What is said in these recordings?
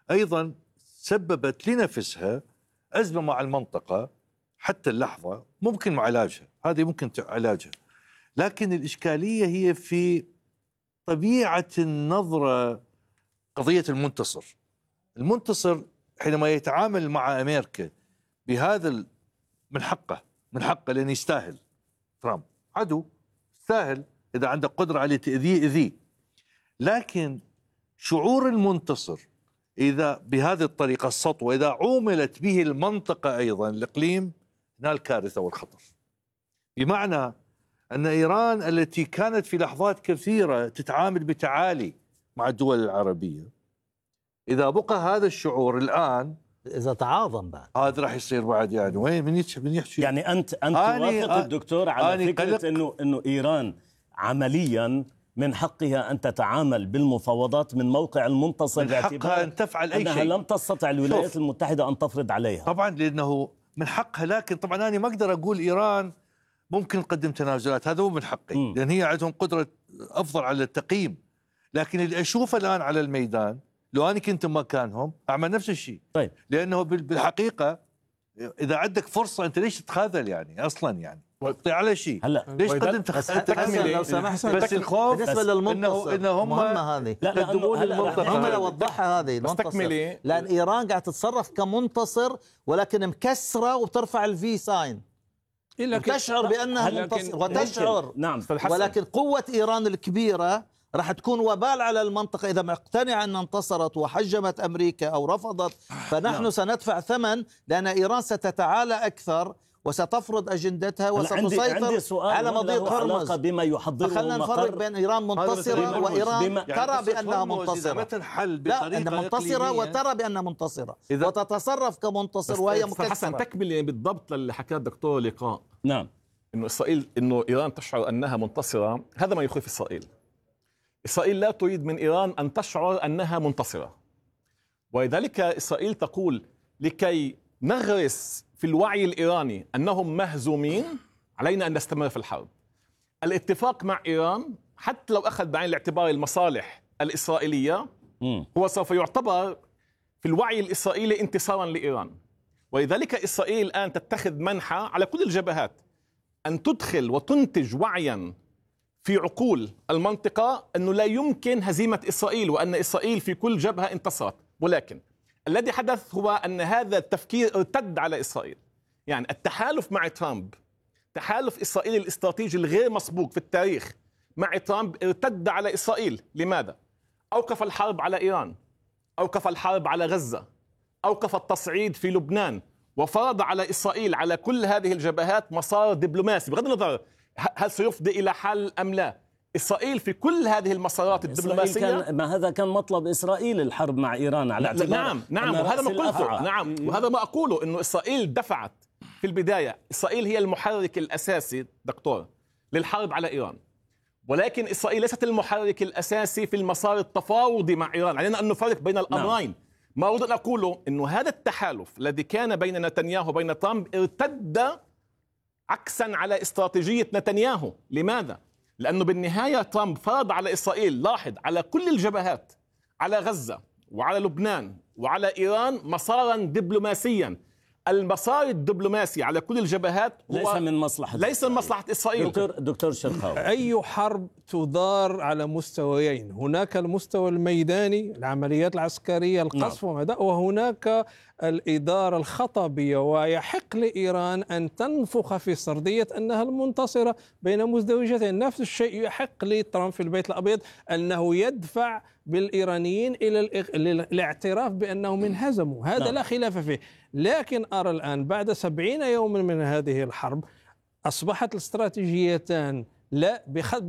أيضا سببت لنفسها أزمة مع المنطقة حتى اللحظة، ممكن علاجها، هذه ممكن علاجها، لكن الإشكالية هي في طبيعة النظرة. قضية المنتصر حينما يتعامل مع أمريكا بهذا من حقه لأن يستاهل. ترامب عدو يستاهل، إذا عنده قدرة على تأذيه إذيه، لكن شعور المنتصر إذا بهذه الطريقة السطوة إذا عوملت به المنطقة أيضا الإقليم، هنا الكارثة والخطر. بمعنى أن إيران التي كانت في لحظات كثيرة تتعامل بتعالي مع الدول العربية، إذا بقى هذا الشعور الآن، إذا تعاظم بعد هذا راح يصير بعد. يعني وين من يحكي؟ يعني أنت توافق الدكتور على فكرة إنه إيران عمليا من حقها أن تتعامل بالمفاوضات من موقع المنتصر، من حقها أن تفعل أي شيء لم تستطع الولايات المتحدة أن تفرض عليها. طبعا لأنه من حقها، لكن طبعا أنا ما أقدر أقول إيران ممكن تقدم تنازلات، هذا هو من حقي، لأن هي عندهم قدرة أفضل على التقييم. لكن اللي أشوفه الآن على الميدان، لو أنا كنت مكانهم أعمل نفس الشيء. طيب. لأنه بالحقيقة إذا عندك فرصة أنت ليش تتخاذل يعني أصلا، يعني على شيء هلا ليش تقدم تكمل لو سمحت؟ بس الخوف بالنسبة للمنتصر إنه هم مهمة هذه. هم لو وضحها هذه المنتصر، لأن إيران قاعدة تتصرف كمنتصر ولكن مكسرة وبترفع الفي ساين وتشعر بأنها منتصر وتشعر. نعم. ولكن قوة إيران الكبيرة راح تكون وبال على المنطقة إذا مقتنعة أن انتصرت وحجمت أمريكا أو رفضت، فنحن سندفع ثمن، لأن إيران ستتعالى أكثر وستفرض أجندتها وستسيطر على مضيق هرمز. بما يحضره فخلنا نفرق بين إيران منتصرة وإيران ترى بأنها منتصرة. لا، أنها منتصرة وترى بأنها منتصرة وتتصرف كمنتصر وهي مكسرة. حسن تكمل بالضبط للي حكاه الدكتور لقاء. نعم. إنه إيران تشعر أنها منتصرة، هذا ما يخيف إسرائيل. إسرائيل لا تريد من إيران أن تشعر أنها منتصرة، ولذلك إسرائيل تقول لكي نغرس في الوعي الإيراني أنهم مهزومين علينا أن نستمر في الحرب. الاتفاق مع إيران حتى لو أخذ بعين الاعتبار المصالح الإسرائيلية هو سوف يعتبر في الوعي الإسرائيلي انتصارا لإيران. ولذلك إسرائيل الآن تتخذ منحى على كل الجبهات أن تدخل وتنتج وعيا في عقول المنطقة أنه لا يمكن هزيمة إسرائيل وأن إسرائيل في كل جبهة انتصرت. ولكن الذي حدث هو أن هذا التفكير ارتد على إسرائيل. يعني التحالف مع ترامب، تحالف إسرائيل الاستراتيجي الغير مسبوق في التاريخ مع ترامب، ارتد على إسرائيل. لماذا؟ أوقف الحرب على إيران، أوقف الحرب على غزة، أوقف التصعيد في لبنان، وفرض على إسرائيل على كل هذه الجبهات مسار دبلوماسي بغض النظر هل سيفضي إلى حل أم لا. إسرائيل في كل هذه المسارات الدبلوماسية، ما هذا كان مطلب إسرائيل، الحرب مع إيران على اعتبار نعم وهذا ما قلته. نعم وهذا ما أقوله، إنه إسرائيل دفعت في البداية. إسرائيل هي المحرك الأساسي دكتور للحرب على إيران، ولكن إسرائيل ليست المحرك الأساسي في المسار التفاوضي مع إيران. علينا أن نفرق بين الأمرين. ما أريد أن أقوله إنه هذا التحالف الذي كان بين نتنياهو وبين ترامب ارتد عكسا على استراتيجية نتنياهو. لماذا؟ لأنه بالنهاية ترامب فرض على إسرائيل، لاحظ، على كل الجبهات، على غزة وعلى لبنان وعلى إيران مسارا دبلوماسيا. المسار الدبلوماسي على كل الجبهات ليس من مصلحة إسرائيل. دكتور شرقاوي، أي حرب تدار على مستويين، هناك المستوى الميداني، العمليات العسكرية، القصف وماذا، وهناك الإدارة الخطابية. ويحق لإيران أن تنفخ في سردية أنها المنتصرة بين مزدوجتين. نفس الشيء يحق لترامب في البيت الأبيض أنه يدفع بالإيرانيين إلى الاعتراف بأنهم انهزموا. هذا لا خلاف فيه. لكن أرى الآن بعد 70 يوما من هذه الحرب أصبحت الاستراتيجيتان لا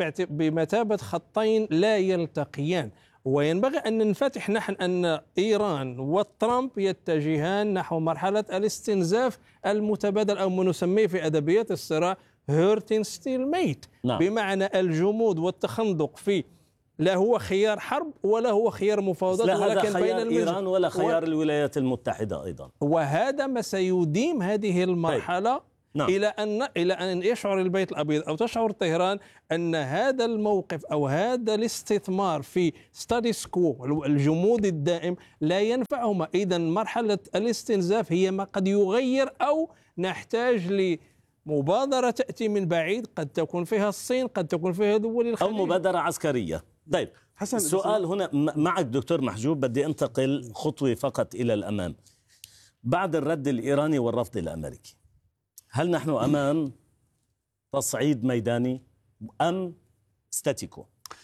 بمثابة خطين لا يلتقيان، وينبغي أن ننفتح نحن أن إيران وترامب يتجهان نحو مرحلة الاستنزاف المتبادل، أو ما نسميه في أدبيات الصراع هيرتين ستيل ميت، بمعنى الجمود والتخندق في لا هو خيار حرب ولا هو خيار مفاوضات، ولكن خيار إيران ولا خيار الولايات المتحدة أيضا. وهذا ما سيديم هذه المرحلة. نعم. إلى أن يشعر البيت الأبيض أو تشعر طهران أن هذا الموقف أو هذا الاستثمار في ستاتيس كو الجمود الدائم لا ينفعهما. إذا مرحلة الاستنزاف هي ما قد يغير، أو نحتاج لمبادرة تأتي من بعيد، قد تكون فيها الصين، قد تكون فيها دول الخليج، أو مبادرة عسكرية. طيب حسن، السؤال هنا معك دكتور محجوب، بدي أنتقل خطوة فقط إلى الأمام. بعد الرد الإيراني والرفض الأمريكي، هل نحن أمام تصعيد ميداني أم ستاتيكو؟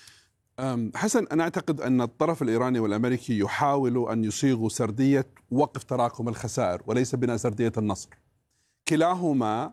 حسن، أنا أعتقد أن الطرف الإيراني والأمريكي يحاولوا أن يصيغوا سردية وقف تراكم الخسائر وليس بناء سردية النصر. كلاهما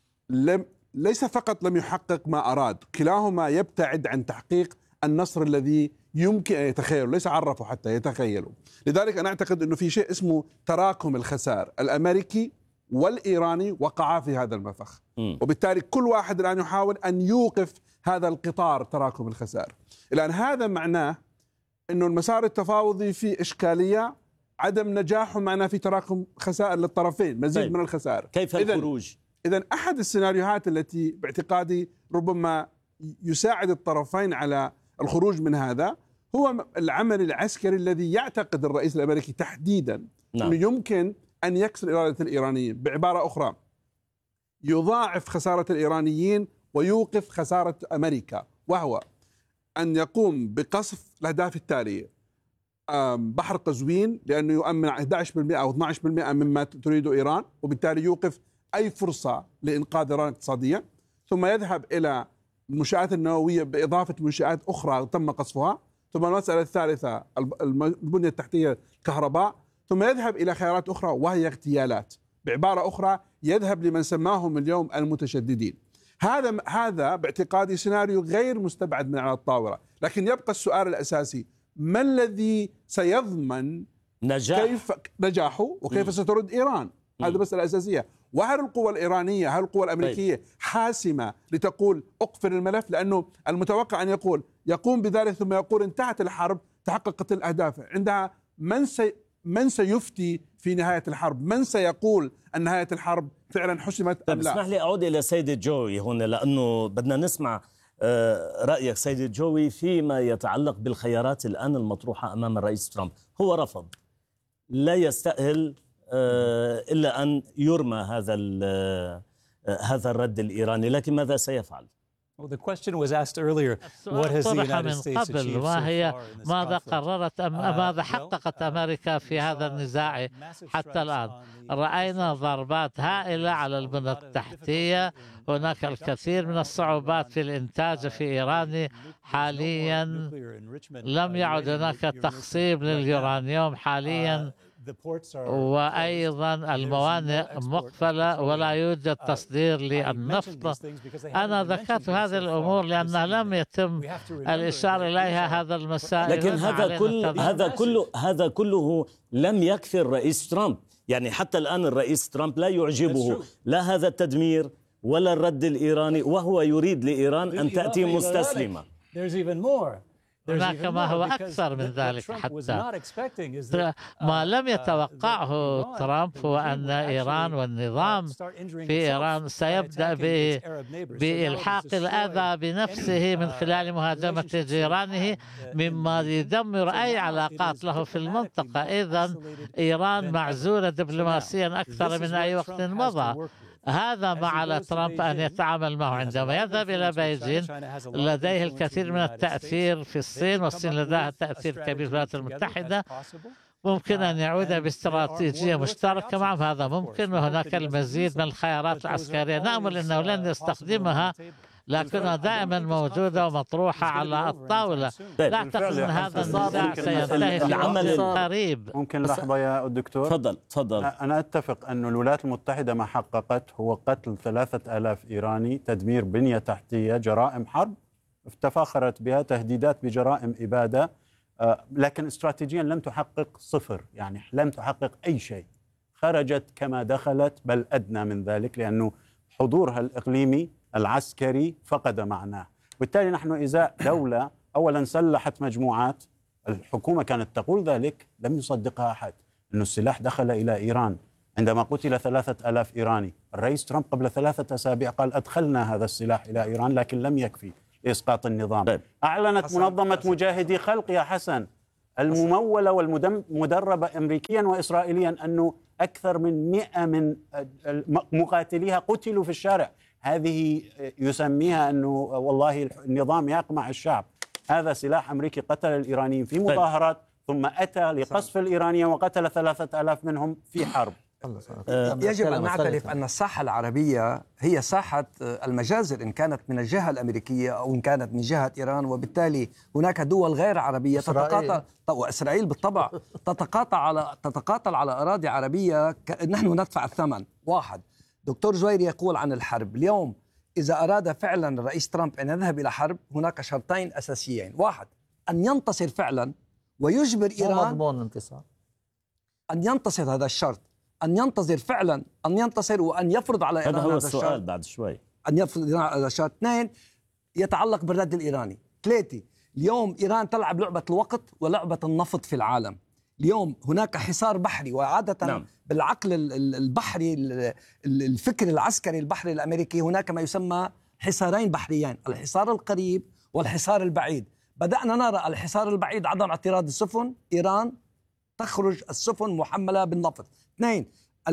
ليس فقط لم يحقق ما أراد، كلاهما يبتعد عن تحقيق النصر الذي يمكن أن يتخيله، ليس عرفوا حتى يتخيلوا. لذلك أنا أعتقد أنه في شيء اسمه تراكم الخسائر. الأمريكي والإيراني وقعا في هذا المفخ، وبالتالي كل واحد الآن يحاول أن يوقف هذا القطار تراكم الخسائر. الآن هذا معناه أنه المسار التفاوضي فيه إشكالية، عدم نجاحه معناه في تراكم خسائر للطرفين، مزيد طيب. من الخسائر. كيف الخروج؟ إذن أحد السيناريوهات التي باعتقادي ربما يساعد الطرفين على الخروج من هذا هو العمل العسكري الذي يعتقد الرئيس الأمريكي تحديدا أنه يمكن أن يكسر إرادة الإيرانيين. بعبارة أخرى، يضاعف خسارة الإيرانيين ويوقف خسارة أمريكا، وهو أن يقوم بقصف الأهداف التالية: بحر قزوين، لأنه يؤمن 11% أو 12% مما تريد إيران، وبالتالي يوقف أي فرصة لإنقاذ إيران اقتصاديا. ثم يذهب إلى المنشآت النووية بإضافة منشآت أخرى تم قصفها. ثم المسألة الثالثة البنية التحتية، الكهرباء. ثم يذهب إلى خيارات أخرى وهي اغتيالات. بعبارة أخرى، يذهب لمن سماهم اليوم المتشددين. هذا باعتقادي سيناريو غير مستبعد من على الطاولة، لكن يبقى السؤال الأساسي: ما الذي سيضمن كيف نجاحه وكيف سترد إيران؟ هذه مسألة أساسية. وهل القوى الإيرانية، هل القوى الأمريكية حاسمة لتقول أقفل الملف؟ لأنه المتوقع أن يقوم بذلك ثم يقول انتهت الحرب، تحققت الأهداف. عندها من سيفتي في نهاية الحرب؟ من سيقول أن نهاية الحرب فعلا حسمت أم لا؟ اسمح لي أعود إلى سيد الجوي هنا، لأنه بدنا نسمع رأيك سيد الجوي فيما يتعلق بالخيارات الآن المطروحة أمام الرئيس ترامب. هو رفض، لا يستأهل إلا أن يرمى هذا الرد الإيراني، لكن ماذا سيفعل؟ Well, the question was asked earlier. What has the United States achieved so far in this ماذا conflict? قررت ماذا حققت أمريكا في هذا النزاع حتى الآن؟ رأينا ضربات هائلة على البنى التحتية، هناك الكثير من الصعوبات في الإنتاج في إيران حاليا، لم يعد هناك تخصيب لليورانيوم حاليا، وأيضا الموانئ مقفلة ولا يوجد تصدير للنفط. أنا ذكرت هذه الأمور لأنها لم يتم الإشارة إليها هذا المسائل. لكن هذا كله لم يكفي الرئيس ترامب. يعني حتى الآن الرئيس ترامب لا يعجبه لا هذا التدمير ولا الرد الإيراني، وهو يريد لإيران أن تأتي مستسلمة. هناك ما هو أكثر من ذلك. حتى ما لم يتوقعه ترامب هو أن إيران والنظام في إيران سيبدأ بإلحاق الأذى بنفسه من خلال مهاجمة جيرانه، مما يدمر أي علاقات له في المنطقة. إذن إيران معزولة دبلوماسيا أكثر من أي وقت مضى. هذا ما على ترامب أن يتعامل معه. عندما يذهب إلى بيجين لديه الكثير من التأثير في الصين، والصين لديها تأثير كبير في الولايات المتحدة. ممكن أن يعود باستراتيجية مشتركة معهم، هذا ممكن. وهناك المزيد من الخيارات العسكرية نأمل أنه لن يستخدمها، لكنها دائما موجودة ومطروحة على الطاولة. لا أعتقد أن هذا النزاع سينتهي في وقت قريب. ممكن لحظة يا دكتور؟ تفضل. أنا أتفق أن الولايات المتحدة ما حققت هو قتل 3000 إيراني، تدمير بنية تحتية، جرائم حرب تفاخرت بها، تهديدات بجرائم إبادة، لكن استراتيجيا لم تحقق صفر، يعني لم تحقق أي شيء. خرجت كما دخلت بل أدنى من ذلك، لأنه حضورها الإقليمي العسكري فقد معناه. بالتالي نحن إزاء دولة أولا سلحت مجموعات، الحكومة كانت تقول ذلك، لم يصدقها أحد، أن السلاح دخل إلى إيران عندما قتل 3000 إيراني. الرئيس ترامب قبل 3 أسابيع قال أدخلنا هذا السلاح إلى إيران لكن لم يكفي لإسقاط النظام. أعلنت منظمة مجاهدي خلق يا حسن الممولة والمدربة أمريكيا وإسرائيليا أنه أكثر من 100 من مقاتليها قتلوا في الشارع. هذه يسميها أنه والله النظام يقمع الشعب. هذا سلاح أمريكي قتل الإيرانيين في مظاهرات ثم أتى لقصف الإيرانيين وقتل 3000 منهم في حرب. يجب أن نعترف أن الساحة العربية هي ساحة المجازر، إن كانت من الجهة الأمريكية أو إن كانت من جهة إيران، وبالتالي هناك دول غير عربية تتقاطع، وإسرائيل بالطبع تتقاتل على أراضي عربية. نحن ندفع الثمن. واحد، دكتور جويري يقول عن الحرب اليوم، إذا أراد فعلا الرئيس ترامب أن يذهب إلى حرب هناك شرطين أساسيين. واحد، أن ينتصر فعلا ويجبر إيران مضمون الانتصار، أن ينتصر. هذا الشرط، أن ينتظر فعلا أن ينتصر وأن يفرض على إيران. هذا هو السؤال بعد شوي. أن يفرض على الشرط. 2، يتعلق بالرد الإيراني. 3، اليوم إيران تلعب لعبة الوقت ولعبة النفط في العالم. اليوم هناك حصار بحري، وعادة نعم. بالعقل البحري الفكر العسكري البحري الأمريكي هناك ما يسمى حصارين بحريين، الحصار القريب والحصار البعيد. بدأنا نرى الحصار البعيد عدم اعتراض السفن، إيران تخرج السفن محملة بالنفط. 2،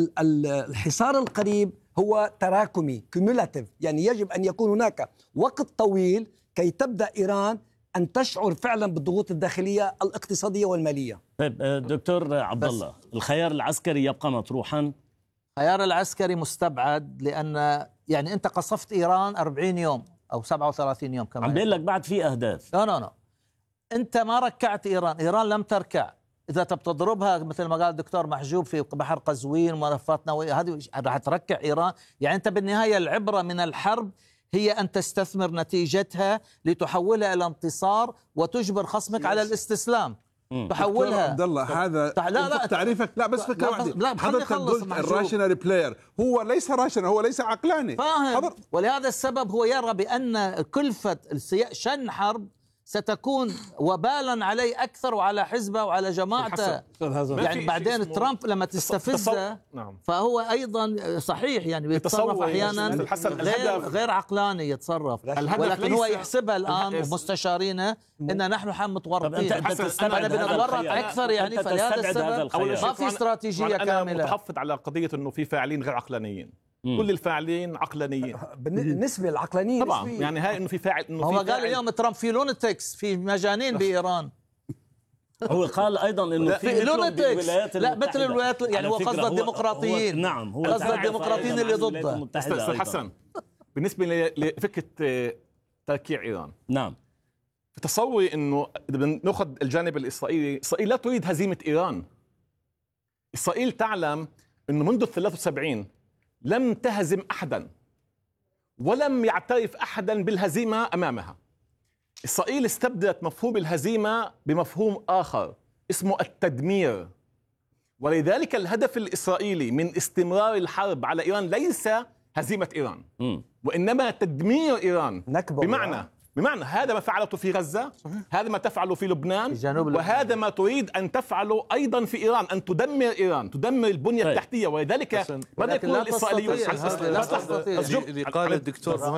الحصار القريب هو تراكمي كوميولاتيف، يعني يجب أن يكون هناك وقت طويل كي تبدأ إيران أن تشعر فعلا بالضغوط الداخلية الاقتصادية والمالية. طيب دكتور عبد الله، الخيار العسكري يبقى مطروحا؟ الخيار العسكري مستبعد، لأن يعني أنت قصفت إيران 40 يوم أو 37 يوم كمان. عم بقول لك بعد في أهداف. لا أنت ما ركعت إيران لم تركع. إذا تضربها مثل ما قال الدكتور محجوب في بحر قزوين وملفات نووية، هذه راح تركع إيران. يعني أنت بالنهاية العبرة من الحرب هي أن تستثمر نتيجتها لتحولها إلى انتصار وتجبر خصمك على الاستسلام. تحولها. عبد الله هذا تعريفك. لا بس فكرة واحدة، حضرتك قلت الراشنال بلاير، هو ليس راشنال، هو ليس عقلاني. فاهم. ولهذا السبب هو يرى بأن كلفة شن حرب ستكون وبالا عليه أكثر وعلى حزبه وعلى جماعته. يعني بعدين ترامب لما تستفزه فهو أيضا صحيح يعني يتصرف أحيانا غير عقلاني يتصرف، ولكن هو يحسبها الآن ومستشارينه إن نحن متورطين، أنا بنتورط أكثر. يعني فلهذا السبب ما في استراتيجية كاملة. أنا متحفظ على قضية أنه في فاعلين غير عقلانيين. كل الفاعلين عقلانيين بالنسبة للعقلانيين طبعا. يعني هاي انه في فاعل، انه هو قال اليوم ترامب في لونتكس، في مجانين بايران. هو قال ايضا انه في لونتكس، لا مثل الولايات، يعني هو قصد الديمقراطيين. نعم، هو قصد الديمقراطيين اللي ضده. استاذ حسن، بالنسبه لفكره تركيع ايران، نعم، في تصوري انه اذا ناخذ الجانب الاسرائيلي، اسرائيل لا تريد هزيمه ايران. اسرائيل تعلم انه منذ 73 لم تهزم أحدا ولم يعترف أحدا بالهزيمة أمامها. إسرائيل استبدلت مفهوم الهزيمة بمفهوم آخر اسمه التدمير، ولذلك الهدف الإسرائيلي من استمرار الحرب على إيران ليس هزيمة إيران وإنما تدمير إيران. بمعنى هذا ما فعلته في غزة، هذا ما تفعله في لبنان، وهذا ما تريد أن تفعله أيضا في إيران، أن تدمر إيران، تدمر البنية التحتية. ولذلك ماذا يقول الإسرائيليون؟ قال الدكتور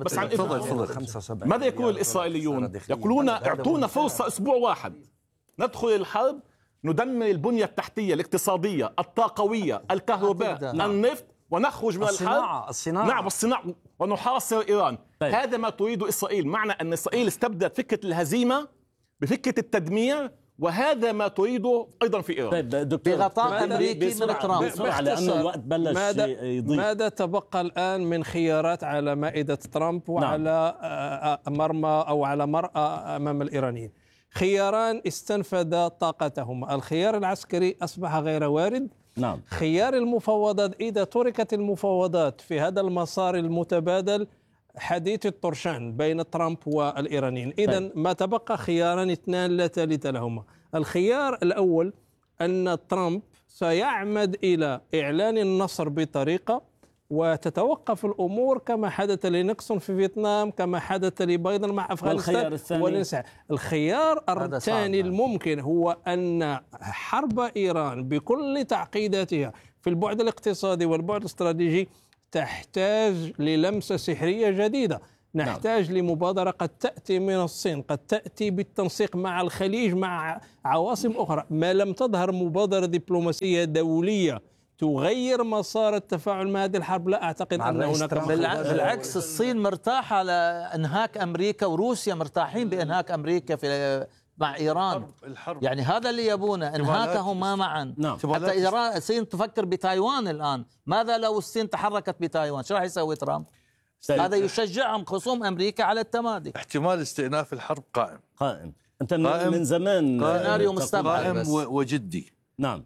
ماذا يقول الإسرائيليون؟ يقولون اعطونا فرصة أسبوع واحد ندخل الحرب، ندمر البنية التحتية الاقتصادية الطاقوية الكهرباء النفط، ونخرج من الحرب الصناعة ونحاصر إيران. هذا ما تريد إسرائيل. معنى أن إسرائيل استبدلت فكرة الهزيمة بفكرة التدمير، وهذا ما تريده أيضا في إيران. بغطاء أمريكي من ترامب. لأنه الوقت بلش يضيق. ماذا تبقى الآن من خيارات على مائدة ترامب وعلى مرمى أو على مرأى أمام الإيرانيين؟ خياران استنفذ طاقتهما. الخيار العسكري أصبح غير وارد. نعم. خيار المفاوضات، إذا تركت المفاوضات في هذا المسار المتبادل حديث الطرشان بين ترامب والإيرانيين، إذن ما تبقى خياران اثنان لا ثالث لهما. الخيار الأول أن ترامب سيعمد إلى إعلان النصر بطريقة وتتوقف الأمور كما حدث لنيكسون في فيتنام، كما حدث لبايدن مع أفغانستان. الخيار الثاني الممكن هو أن حرب إيران بكل تعقيداتها في البعد الاقتصادي والبعد الاستراتيجي تحتاج للمسة سحرية جديدة. نحتاج لمبادرة قد تأتي من الصين، قد تأتي بالتنسيق مع الخليج، مع عواصم أخرى. ما لم تظهر مبادرة دبلوماسية دولية تغير مسار التفاعل مع هذه الحرب، لا أعتقد أن هناك. بالعكس، الصين مرتاحة على إنهاك أمريكا، وروسيا مرتاحين بإنهاك أمريكا مع إيران. الحرب. يعني هذا اللي يبونه، إنهاكهما معا. حتى إيران الصين تفكر بتايوان الآن. ماذا لو الصين تحركت بتايوان؟ شو راح يسوي ترامب؟ هذا يشجعهم خصوم أمريكا على التمادي. احتمال استئناف الحرب قائم. أنت من زمان سيناريو مستبعد قائم وجدي. نعم.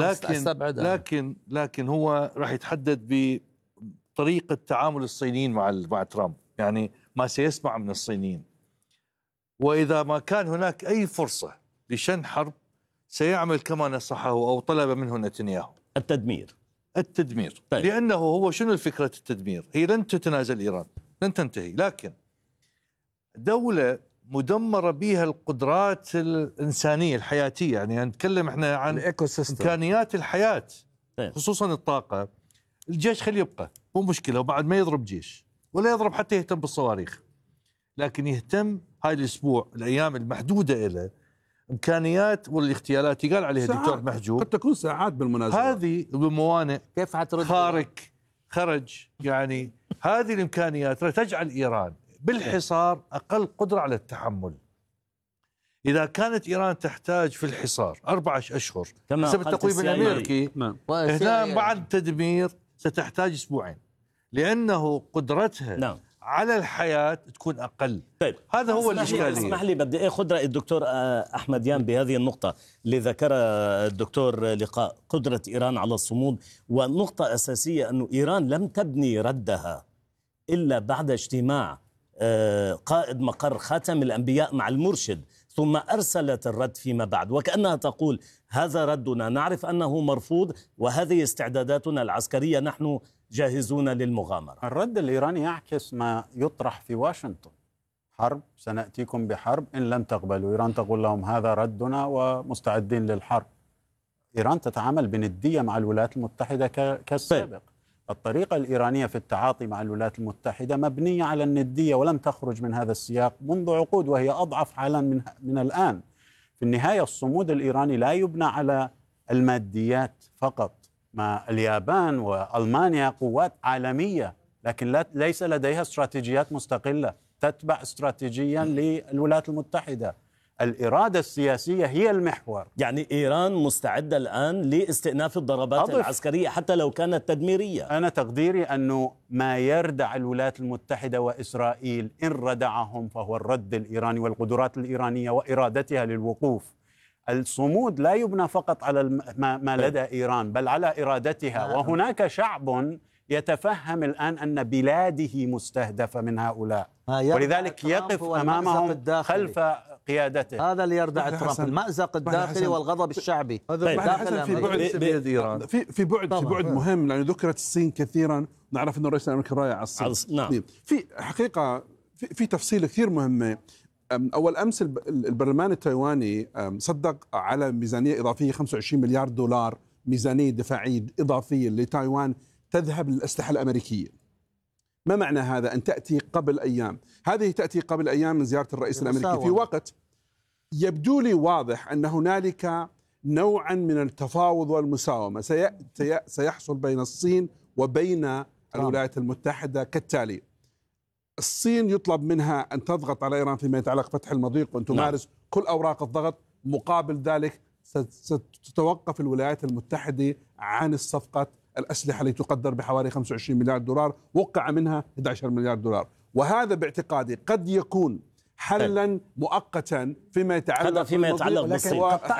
لكن هو راح يتحدد بطريقة تعامل الصينيين مع ترامب، يعني ما سيسمع من الصينيين. وإذا ما كان هناك أي فرصة لشن حرب سيعمل كما نصحه أو طلب منه نتنياهو: التدمير. طيب. لأنه هو شنو فكرة التدمير؟ هي لن تتنازل إيران، لن تنتهي، لكن دولة مدمرة بها القدرات الإنسانية الحياتية، يعني نتكلم احنا عن إمكانيات الحياة، خصوصا الطاقة. الجيش خليه يبقى، مو مشكلة، وبعد ما يضرب جيش ولا يضرب حتى يهتم بالصواريخ، لكن يهتم هاي الأسبوع الأيام المحدودة إلى إمكانيات والاغتيالات قال عليها الدكتور محجوب قد تكون ساعات بالمناسبة، هذه بموانئ كيف حترد خرج، يعني هذه الإمكانيات تجعل إيران بالحصار أقل قدرة على التحمل. إذا كانت إيران تحتاج في الحصار 4 أشهر حسب التقويم الأمريكي، هنا بعد التدمير ستحتاج 2 أسبوع، لأنه قدرتها على الحياة تكون أقل. طيب. هذا هو الإشكالية. اسمح لي، بدي أخذ رأي الدكتور أحمد يان بهذه النقطة اللي ذكرها الدكتور لقاء، قدرة إيران على الصمود. والنقطة أساسية أنه إيران لم تبني ردها إلا بعد اجتماع قائد مقر خاتم الأنبياء مع المرشد، ثم أرسلت الرد فيما بعد، وكأنها تقول هذا ردنا، نعرف أنه مرفوض وهذه استعداداتنا العسكرية، نحن جاهزون للمغامرة. الرد الإيراني يعكس ما يطرح في واشنطن: حرب، سنأتيكم بحرب إن لم تقبلوا. إيران تقول لهم هذا ردنا ومستعدين للحرب. إيران تتعامل بندية مع الولايات المتحدة كالسابق. الطريقة الإيرانية في التعاطي مع الولايات المتحدة مبنية على الندية ولم تخرج من هذا السياق منذ عقود، وهي أضعف حالا من الآن. في النهاية الصمود الإيراني لا يبنى على الماديات فقط. مع اليابان وألمانيا قوات عالمية، لكن ليس لديها استراتيجيات مستقلة تتبع استراتيجيا للولايات المتحدة. الإرادة السياسية هي المحور. يعني إيران مستعدة الآن لاستئناف الضربات العسكرية حتى لو كانت تدميرية. أنا تقديري أنه ما يردع الولايات المتحدة وإسرائيل إن ردعهم فهو الرد الإيراني والقدرات الإيرانية وإرادتها للوقوف. الصمود لا يبنى فقط على ما لدى إيران بل على إرادتها، وهناك شعب يتفهم الآن أن بلاده مستهدفة من هؤلاء، ولذلك يقف أمامهم خلف قيادته. هذا اللي يردع ترامب، المأزق الداخلي والغضب الشعبي. هذا في بعد إيران، في بعد مهم، لأنه ذكرت الصين كثيرا. نعرف أن الرئيس الأمريكي رايح على الصين. نعم. في حقيقة في تفصيل كثير مهمة. أول أمس البرلمان التايواني صدق على ميزانية إضافية 25 مليار دولار، ميزانية دفاعية إضافية لتايوان تذهب للأسلحة الأمريكية. ما معنى هذا؟ أن تأتي قبل أيام، هذه تأتي قبل أيام من زيارة الرئيس الأمريكي في وقت يبدو لي واضح أن هنالك نوعا من التفاوض والمساومة سيحصل بين الصين وبين الولايات المتحدة كالتالي: الصين يطلب منها أن تضغط على إيران فيما يتعلق فتح المضيق وأن تمارس كل أوراق الضغط، مقابل ذلك ستتوقف الولايات المتحدة عن الصفقة الأسلحة التي تقدر بحوالي 25 مليار دولار، وقع منها 11 مليار دولار. وهذا باعتقادي قد يكون حلا مؤقتا فيما يتعلق بالصين.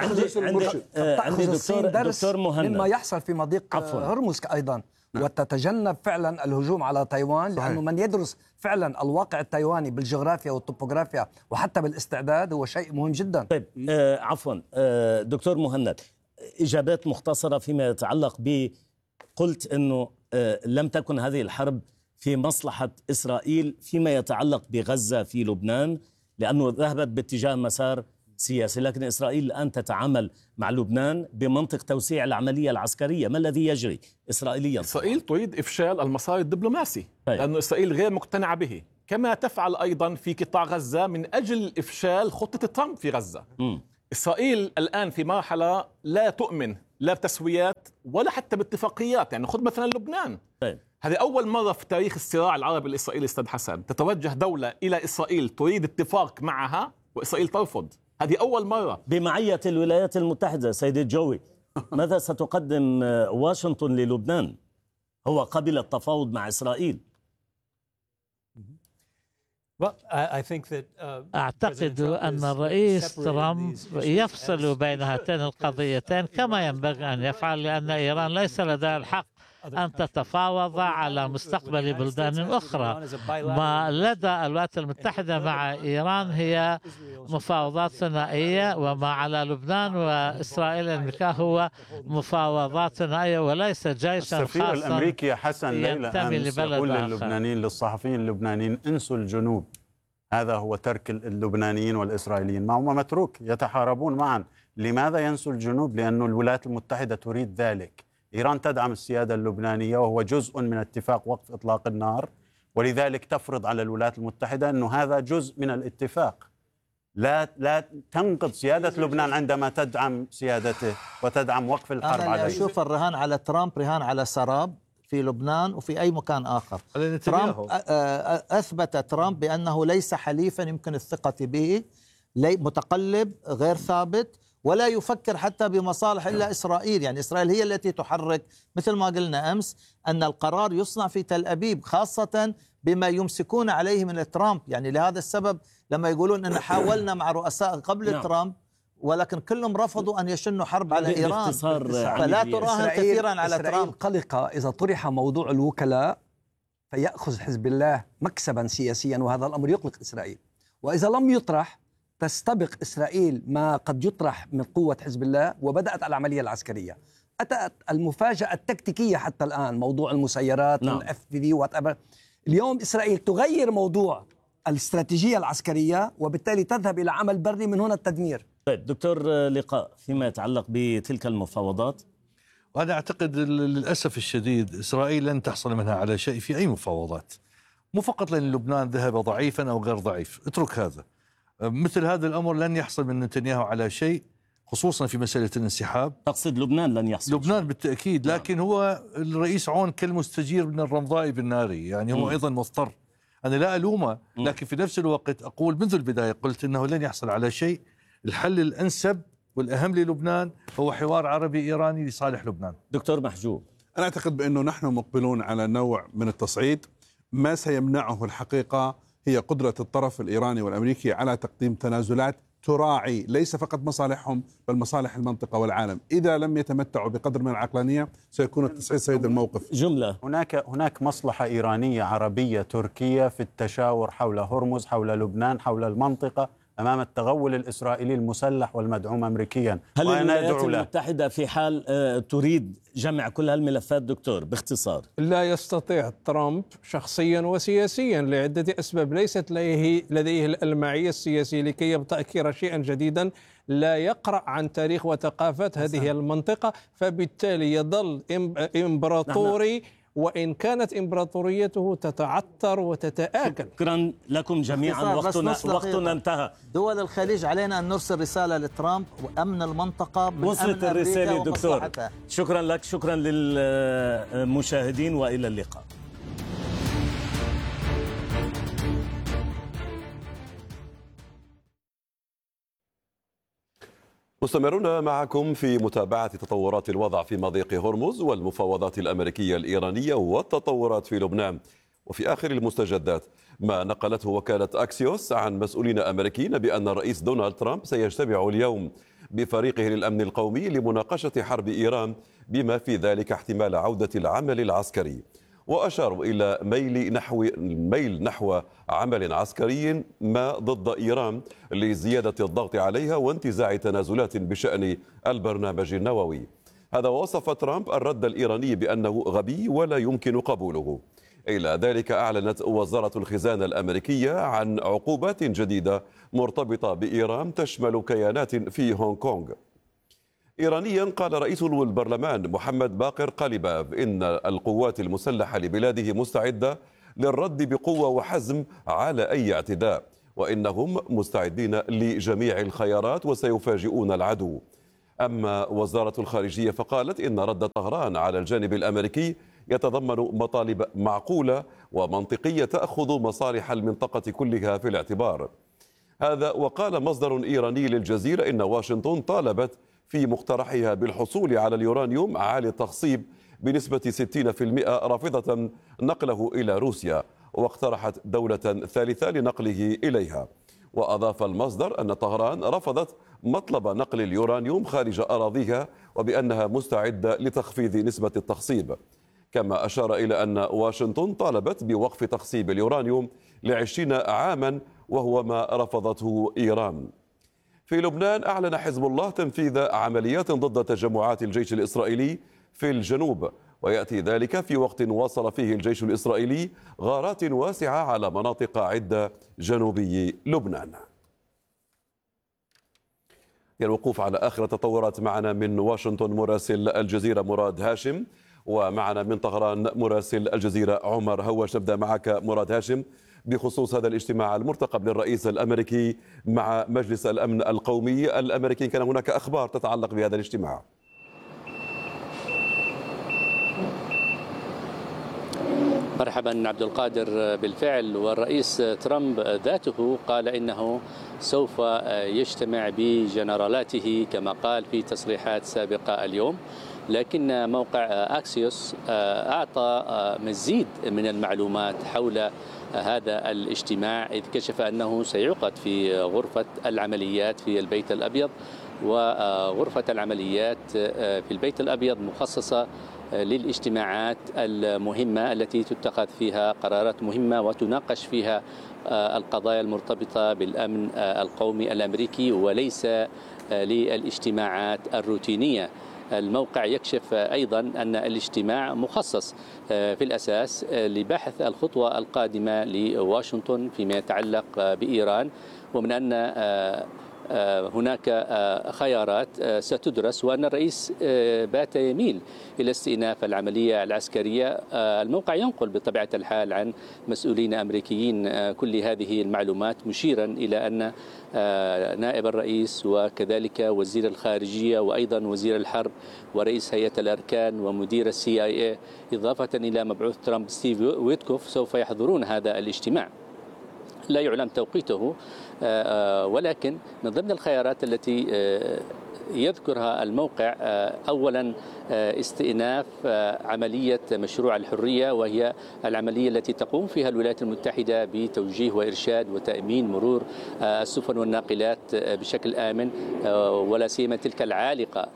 عندي دكتور مهند مما يحصل في مضيق هرمز أيضا، وتتجنب فعلا الهجوم على تايوان، لأنه من يدرس فعلا الواقع التايواني بالجغرافيا والطوبوغرافيا وحتى بالاستعداد هو شيء مهم جدا. طيب عفوا دكتور مهند، إجابات مختصرة فيما يتعلق قلت أنه لم تكن هذه الحرب في مصلحة إسرائيل فيما يتعلق بغزة في لبنان، لأنه ذهبت باتجاه مسار سياسي، لكن إسرائيل الآن تتعامل مع لبنان بمنطق توسيع العملية العسكرية. ما الذي يجري إسرائيليا؟ إسرائيل تريد إفشال المسار الدبلوماسي، لأن إسرائيل غير مقتنعة به، كما تفعل أيضا في قطاع غزة من أجل إفشال خطة ترامب في غزة. إسرائيل الآن في مرحلة لا تؤمن لا بتسويات ولا حتى باتفاقيات. يعني خذ مثلا لبنان، هذه أول مرة في تاريخ الصراع العربي الإسرائيلي أستاذ حسن تتوجه دولة إلى إسرائيل تريد اتفاق معها وإسرائيل ترفض. هذه أول مرة بمعية الولايات المتحدة. سيدي جوي، ماذا ستقدم واشنطن للبنان؟ هو قبل التفاوض مع إسرائيل. أعتقد أن الرئيس ترامب يفصل بين هاتين القضيتين كما ينبغي أن يفعل، لأن إيران ليس لديها الحق أن تتفاوض على مستقبل بلدان أخرى. ما لدى الولايات المتحدة مع إيران هي مفاوضات ثنائية، وما على لبنان وإسرائيل الأمريكا هو مفاوضات ثنائية وليس جيشا خاصا. السفير الأمريكي حسن ليلى أمس يقول للبنانيين للصحفيين اللبنانيين انسوا الجنوب، هذا هو ترك اللبنانيين والإسرائيليين، ما هم متروك يتحاربون معا. لماذا ينسوا الجنوب؟ لأن الولايات المتحدة تريد ذلك. إيران تدعم السيادة اللبنانية وهو جزء من اتفاق وقف إطلاق النار، ولذلك تفرض على الولايات المتحدة أنه هذا جزء من الاتفاق. لا تنقض سيادة لبنان عندما تدعم سيادته وتدعم وقف الحرب عليه. أنا أشوف الرهان على ترامب رهان على سراب في لبنان وفي أي مكان آخر. ترامب أثبت ترامب بأنه ليس حليفا يمكن الثقة به، متقلب غير ثابت، ولا يفكر حتى بمصالح إلا إسرائيل. يعني إسرائيل هي التي تحرك، مثل ما قلنا أمس، أن القرار يصنع في تل أبيب، خاصة بما يمسكون عليه من ترامب. يعني لهذا السبب لما يقولون أن حاولنا مع رؤساء قبل ترامب ولكن كلهم رفضوا أن يشنوا حرب على إيران، فلا تراهن كثيرا على ترامب. قلقة إذا طرح موضوع الوكلاء فيأخذ حزب الله مكسبا سياسيا، وهذا الأمر يقلق إسرائيل. وإذا لم يطرح تستبق إسرائيل ما قد يطرح من قوة حزب الله، وبدأت العملية العسكرية. أتت المفاجأة التكتيكية حتى الآن، موضوع المسيرات والFPV وات. اليوم إسرائيل تغير موضوع الاستراتيجية العسكرية، وبالتالي تذهب إلى عمل بري من هنا التدمير. طيب دكتور لقاء، فيما يتعلق بتلك المفاوضات، وأنا أعتقد للأسف الشديد إسرائيل لن تحصل منها على شيء في أي مفاوضات، مو فقط لأن لبنان ذهب ضعيفا أو غير ضعيف، اترك هذا. مثل هذا الأمر لن يحصل من نتنياهو على شيء، خصوصا في مسألة الانسحاب. تقصد لبنان لن يحصل؟ لبنان شيء بالتأكيد، لكن هو الرئيس عون كالمستجير من الرمضاء بالناري، يعني هو أيضا مضطر. أنا لا ألومه، لكن في نفس الوقت أقول منذ البداية قلت أنه لن يحصل على شيء. الحل الأنسب والأهم للبنان هو حوار عربي إيراني لصالح لبنان. دكتور محجوب، أنا أعتقد بأنه نحن مقبلون على نوع من التصعيد. ما سيمنعه الحقيقة هي قدرة الطرف الإيراني والأمريكي على تقديم تنازلات تراعي ليس فقط مصالحهم بل مصالح المنطقة والعالم. إذا لم يتمتعوا بقدر من العقلانية سيكون التصعيد سيد الموقف. جملة، هناك مصلحة إيرانية عربية تركية في التشاور حول هرمز، حول لبنان، حول المنطقة، أمام التغول الإسرائيلي المسلح والمدعوم أمريكيا. هل الولايات المتحدة في حال تريد جمع كل هالملفات دكتور باختصار؟ لا يستطيع ترامب شخصيا وسياسيا لعدة أسباب. ليست لديه الألمعية السياسية لكي يبتكر شيئا جديدا، لا يقرأ عن تاريخ وثقافات هذه المنطقة، فبالتالي يظل إمبراطوري، وإن كانت إمبراطوريته تتعثر وتتآكل. شكرا لكم جميعا، وقتنا انتهى. دول الخليج علينا أن نرسل رسالة لترامب وأمن المنطقة من وصلت الرسالة دكتور. شكرا لك، شكرا للمشاهدين، وإلى اللقاء. مستمرون معكم في متابعة تطورات الوضع في مضيق هرمز والمفاوضات الأمريكية الإيرانية والتطورات في لبنان. وفي آخر المستجدات ما نقلته وكالة أكسيوس عن مسؤولين أمريكيين بأن الرئيس دونالد ترامب سيجتمع اليوم بفريقه للأمن القومي لمناقشة حرب إيران، بما في ذلك احتمال عودة العمل العسكري. وأشاروا إلى ميل نحو عمل عسكري ما ضد إيران لزيادة الضغط عليها وانتزاع تنازلات بشأن البرنامج النووي. هذا وصف ترامب الرد الإيراني بأنه غبي ولا يمكن قبوله. إلى ذلك أعلنت وزارة الخزانة الأمريكية عن عقوبات جديدة مرتبطة بإيران تشمل كيانات في هونغ كونغ. إيرانيا قال رئيس البرلمان محمد باقر قاليباف إن القوات المسلحة لبلاده مستعدة للرد بقوة وحزم على أي اعتداء، وإنهم مستعدين لجميع الخيارات وسيفاجئون العدو. أما وزارة الخارجية فقالت إن رد طهران على الجانب الأمريكي يتضمن مطالب معقولة ومنطقية تأخذ مصالح المنطقة كلها في الاعتبار. هذا وقال مصدر إيراني للجزيرة إن واشنطن طالبت في مقترحها بالحصول على اليورانيوم عالي التخصيب بنسبة 60% رافضة نقله إلى روسيا، واقترحت دولة ثالثة لنقله إليها. وأضاف المصدر أن طهران رفضت مطلب نقل اليورانيوم خارج أراضيها وبأنها مستعدة لتخفيض نسبة التخصيب. كما أشار إلى أن واشنطن طالبت بوقف تخصيب اليورانيوم ل20 عاما وهو ما رفضته إيران. في لبنان أعلن حزب الله تنفيذ عمليات ضد تجمعات الجيش الإسرائيلي في الجنوب، ويأتي ذلك في وقت واصل فيه الجيش الإسرائيلي غارات واسعة على مناطق عدة جنوبي لبنان. الوقوف على آخر التطورات معنا من واشنطن مراسل الجزيرة مراد هاشم، ومعنا من طهران مراسل الجزيرة عمر هوش. نبدأ معك مراد هاشم بخصوص هذا الاجتماع المرتقب للرئيس الأمريكي مع مجلس الأمن القومي الأمريكي. كان هناك أخبار تتعلق بهذا الاجتماع. مرحبا عبد القادر، بالفعل والرئيس ترامب ذاته قال إنه سوف يجتمع بجنرالاته كما قال في تصريحات سابقة اليوم، لكن موقع أكسيوس أعطى مزيد من المعلومات حول هذا الاجتماع، إذ كشف أنه سيعقد في غرفة العمليات في البيت الأبيض، وغرفة العمليات في البيت الأبيض مخصصة للاجتماعات المهمة التي تتخذ فيها قرارات مهمة وتناقش فيها القضايا المرتبطة بالأمن القومي الأمريكي، وليس للاجتماعات الروتينية. الموقع يكشف أيضا أن الاجتماع مخصص في الأساس لبحث الخطوة القادمة لواشنطن فيما يتعلق بإيران، ومن أن هناك خيارات ستدرس، وأن الرئيس بات يميل إلى استئناف العملية العسكرية. الموقع ينقل بطبيعة الحال عن مسؤولين أمريكيين كل هذه المعلومات، مشيرا إلى أن نائب الرئيس وكذلك وزير الخارجية وأيضا وزير الحرب ورئيس هيئة الأركان ومدير CIA إضافة إلى مبعوث ترامب ستيف ويتكوف سوف يحضرون هذا الاجتماع. لا يعلم توقيته، ولكن من ضمن الخيارات التي يذكرها الموقع أولا استئناف عملية مشروع الحرية، وهي العملية التي تقوم فيها الولايات المتحدة بتوجيه وإرشاد وتأمين مرور السفن والناقلات بشكل آمن، ولا سيما تلك العالقة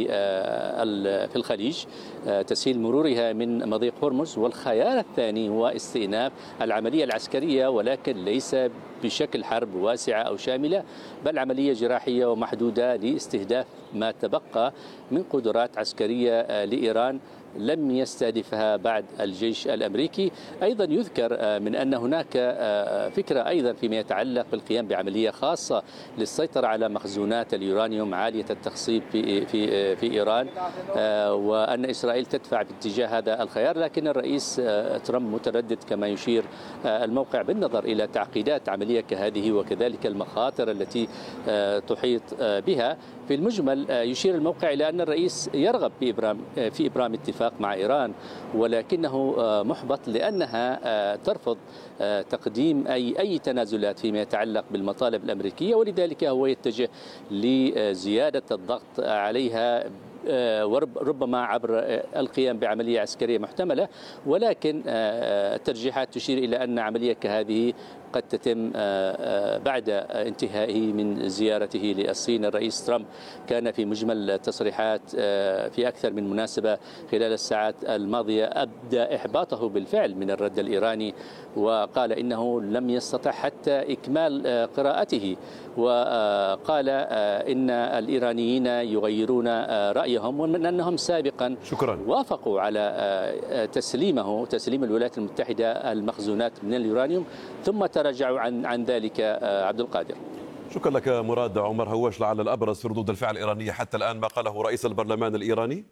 في الخليج، تسهيل مرورها من مضيق هرمز. والخيار الثاني هو استئناف العملية العسكرية، ولكن ليس بشكل حرب واسعة أو شاملة، بل عملية جراحية ومحدودة لاستهداف ما تبقى من قدرات عسكرية لإيران لم يستهدفها بعد الجيش الأمريكي. أيضا يذكر من أن هناك فكرة أيضا فيما يتعلق بالقيام بعملية خاصة للسيطرة على مخزونات اليورانيوم عالية التخصيب في إيران، وأن إسرائيل تدفع باتجاه هذا الخيار. لكن الرئيس ترامب متردد كما يشير الموقع بالنظر إلى تعقيدات عملية كهذه وكذلك المخاطر التي تحيط بها. في المجمل يشير الموقع إلى أن الرئيس يرغب في إبرام اتفاق مع إيران، ولكنه محبط لأنها ترفض تقديم أي تنازلات فيما يتعلق بالمطالب الأمريكية، ولذلك هو يتجه لزيادة الضغط عليها وربما عبر القيام بعملية عسكرية محتملة. ولكن الترجيحات تشير إلى أن عملية كهذه قد تتم بعد انتهائه من زيارته للصين. الرئيس ترامب كان في مجمل تصريحات في أكثر من مناسبة خلال الساعات الماضية أبدى إحباطه بالفعل من الرد الإيراني، وقال إنه لم يستطع حتى إكمال قراءته، وقال إن الإيرانيين يغيرون رأيهم لديهم، ومن أنهم سابقا وافقوا على تسليم الولايات المتحدة المخزونات من اليورانيوم ثم تراجعوا عن ذلك. عبد القادر. شكرا لك مراد. عمر هواش، لعل الأبرز في ردود الفعل الإيرانية حتى الآن ما قاله رئيس البرلمان الإيراني.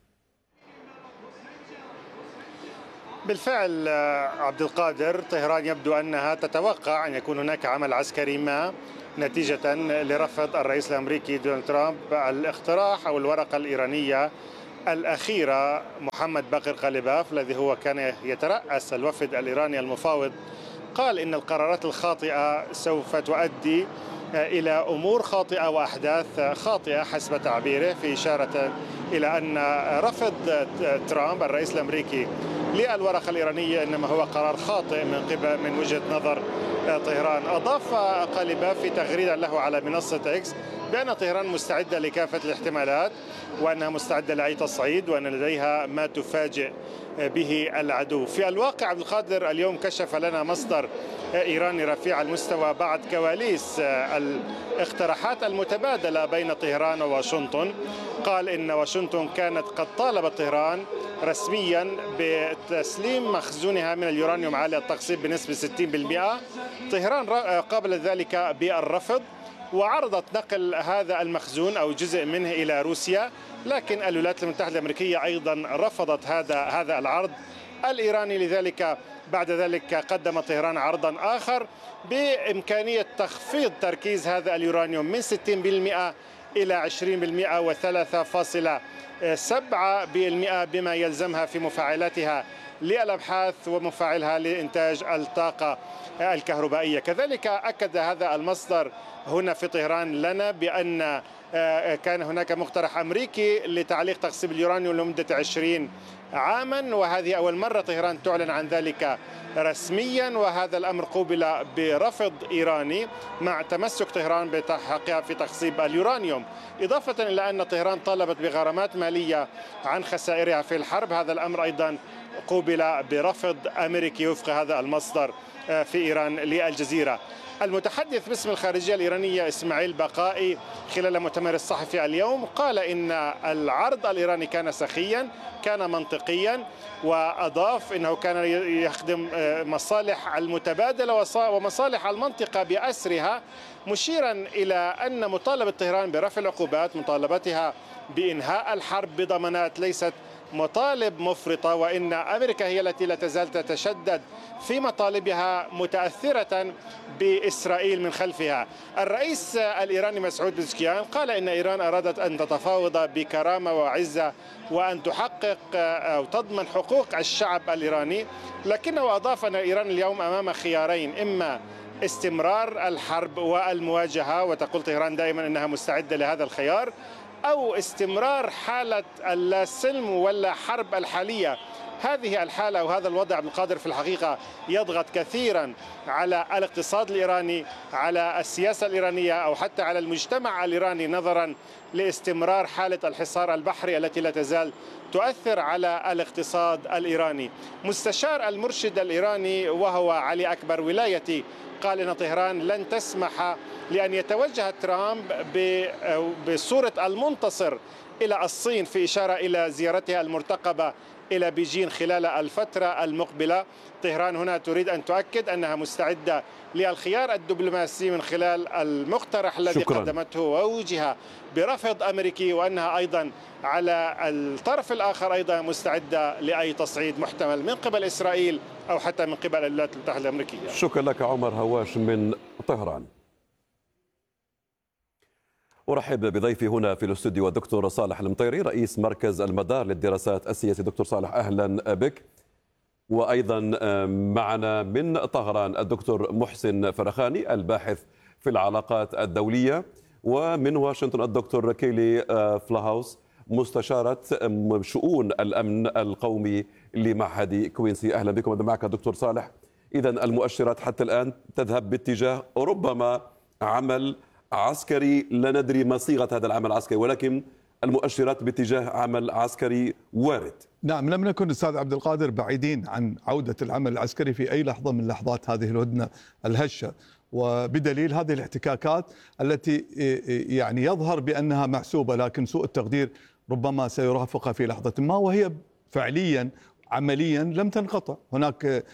بالفعل عبد القادر، طهران يبدو أنها تتوقع أن يكون هناك عمل عسكري ما نتيجة لرفض الرئيس الأمريكي دونالد ترامب الاقتراح أو الورقة الإيرانية الأخيرة. محمد باقر غالباف الذي هو كان يترأس الوفد الإيراني المفاوض قال إن القرارات الخاطئة سوف تؤدي إلى أمور خاطئة وأحداث خاطئة حسب تعبيره، في إشارة إلى أن رفض ترامب الرئيس الأمريكي للورقة الإيرانية إنما هو قرار خاطئ من وجهة نظر طهران. أضاف غالباف في تغريدة له على منصة إكس بأن طهران مستعدة لكافة الاحتمالات، وأنها مستعدة لأي تصعيد، وأن لديها ما تفاجئ به العدو. في الواقع عبد القادر، اليوم كشف لنا مصدر إيراني رفيع المستوى بعد كواليس الاقتراحات المتبادلة بين طهران وواشنطن، قال إن واشنطن كانت قد طالبت طهران رسميا بتسليم مخزونها من اليورانيوم عالي التقصير بنسبة 60%. طهران قابلت ذلك بالرفض وعرضت نقل هذا المخزون أو جزء منه إلى روسيا، لكن الولايات المتحدة الأمريكية أيضا رفضت هذا العرض الإيراني. لذلك بعد ذلك قدم طهران عرضا آخر بإمكانية تخفيض تركيز هذا اليورانيوم من 60% إلى 20% و3.7% بما يلزمها في مفاعلاتها للأبحاث ومفاعلها لإنتاج الطاقة الكهربائية. كذلك أكد هذا المصدر هنا في طهران لنا بأن كان هناك مقترح أمريكي لتعليق تخصيب اليورانيوم لمدة 20 عاما، وهذه أول مرة طهران تعلن عن ذلك رسميا، وهذا الأمر قوبل برفض إيراني مع تمسك طهران بحقها في تخصيب اليورانيوم، إضافة إلى أن طهران طالبت بغرامات مالية عن خسائرها في الحرب. هذا الأمر أيضا قوبل برفض أمريكي وفق هذا المصدر في إيران للجزيرة. المتحدث باسم الخارجية الإيرانية إسماعيل بقائي خلال مؤتمر الصحفي اليوم قال إن العرض الإيراني كان سخيا، كان منطقيا، وأضاف إنه كان يخدم مصالح المتبادلة ومصالح المنطقة بأسرها، مشيرا إلى أن مطالبة طهران برفع العقوبات، مطالبتها بإنهاء الحرب بضمانات، ليست مطالب مفرطة، وإن أمريكا هي التي لا تزال تتشدد في مطالبها متأثرة بإسرائيل من خلفها. الرئيس الإيراني مسعود بزكيان قال إن إيران أرادت أن تتفاوض بكرامة وعزة وأن تحقق أو تضمن حقوق الشعب الإيراني، لكنه أضاف أن إيران اليوم أمام خيارين: إما استمرار الحرب والمواجهة، وتقول طهران دائما أنها مستعدة لهذا الخيار، أو استمرار حالة السلم ولا حرب الحالية. هذه الحالة وهذا الوضع عبد القادر في الحقيقة يضغط كثيرا على الاقتصاد الإيراني، على السياسة الإيرانية، أو حتى على المجتمع الإيراني، نظرا لاستمرار حالة الحصار البحري التي لا تزال تؤثر على الاقتصاد الإيراني. مستشار المرشد الإيراني وهو علي أكبر ولايتي قال إن طهران لن تسمح لأن يتوجه ترامب بصورة المنتصر إلى الصين، في إشارة إلى زيارتها المرتقبة إلى بيجين خلال الفترة المقبلة. طهران هنا تريد أن تؤكد أنها مستعدة للخيار الدبلوماسي من خلال المقترح الذي قدمته ووجه برفض أمريكي، وأنها أيضا على الطرف الآخر أيضا مستعدة لأي تصعيد محتمل من قبل إسرائيل أو حتى من قبل الولايات المتحدة الأمريكية. شكرا لك عمر هواش من طهران. أرحب بضيفي هنا في الاستوديو الدكتور صالح المطيري، رئيس مركز المدار للدراسات السياسية. دكتور صالح أهلا بك. وأيضا معنا من طهران الدكتور محسن فرخاني الباحث في العلاقات الدولية، ومن واشنطن الدكتور كيلي فلاهاوس مستشارة شؤون الأمن القومي لمعهد كوينسي. أهلا بكم. معك دكتور صالح. إذا المؤشرات حتى الآن تذهب باتجاه ربما عمل عسكري، لا ندري ما صيغة هذا العمل العسكري، ولكن المؤشرات باتجاه عمل عسكري وارد. نعم، لم نكن أستاذ عبد القادر بعيدين عن عودة العمل العسكري في أي لحظة من لحظات هذه الهدنة الهشة، وبدليل هذه الاحتكاكات التي يعني يظهر بأنها محسوبة، لكن سوء التقدير ربما سيرافقها في لحظة ما، وهي فعليا عمليا لم تنقطع. هناك